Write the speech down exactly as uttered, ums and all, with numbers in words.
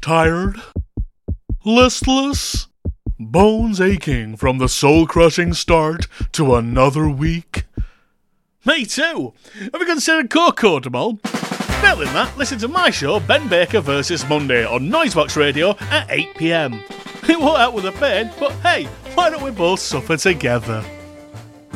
Tired? Listless? Bones aching from the soul-crushing start to another week? Me too! Have you considered Cocodamol? Failing that, listen to my show Ben Baker versus Monday on Noisebox Radio at eight p m. It won't help with the pain, but hey, why don't we both suffer together?